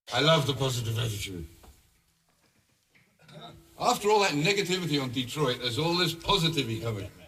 I love the positive attitude. After all that negativity on Detroit, there's all this positivity coming.